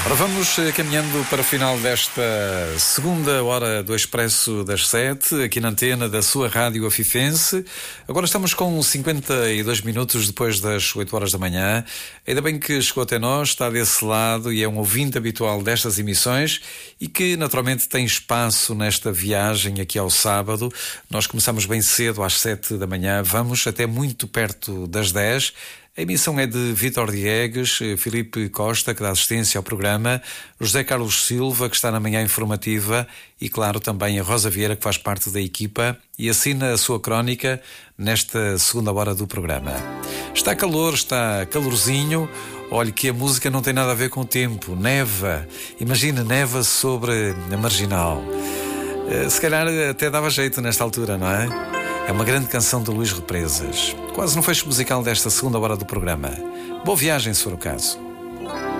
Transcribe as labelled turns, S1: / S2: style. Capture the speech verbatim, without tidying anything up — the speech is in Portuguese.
S1: Ora, vamos eh, caminhando para o final desta segunda hora do Expresso das Sete, aqui na antena da sua rádio afifense. Agora estamos com cinquenta e dois minutos depois das oito horas da manhã. Ainda bem que chegou até nós, está desse lado e é um ouvinte habitual destas emissões e que naturalmente tem espaço nesta viagem aqui ao sábado. Nós começamos bem cedo, às sete da manhã, vamos até muito perto das dez. A emissão é de Vítor Diegues, Filipe Costa, que dá assistência ao programa, José Carlos Silva, que está na manhã informativa, e claro também a Rosa Vieira, que faz parte da equipa e assina a sua crónica nesta segunda hora do programa. Está calor, está calorzinho. Olhe que a música não tem nada a ver com o tempo. Neva. Imagina, neva sobre a Marginal. Se calhar até dava jeito nesta altura, não é? É uma grande canção de Luís Represas. Quase no fecho musical desta segunda hora do programa. Boa viagem, se for o caso.